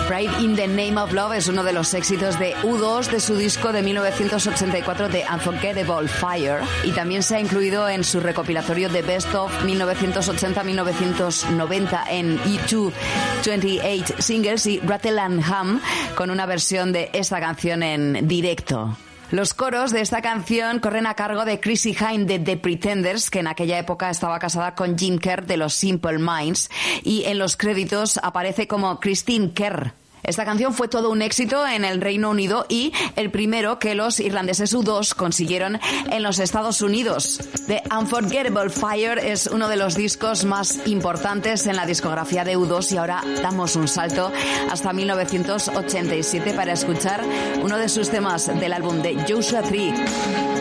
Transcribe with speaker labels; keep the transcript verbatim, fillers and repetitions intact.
Speaker 1: Pride in the Name of Love es uno de los éxitos de U dos de su disco de mil novecientos ochenta y cuatro The Unforgettable Fire, y también se ha incluido en su recopilatorio de Best of mil novecientos ochenta a mil novecientos noventa en E dos veintiocho Singles y Rattle and Hum, con una versión de esta canción en directo. Los coros de esta canción corren a cargo de Chrissie Hynde de The Pretenders, que en aquella época estaba casada con Jim Kerr de los Simple Minds, y en los créditos aparece como Christine Kerr. Esta canción fue todo un éxito en el Reino Unido y el primero que los irlandeses U dos consiguieron en los Estados Unidos. The Unforgettable Fire es uno de los discos más importantes en la discografía de U dos, y ahora damos un salto hasta mil novecientos ochenta y siete para escuchar uno de sus temas del álbum de Joshua Tree.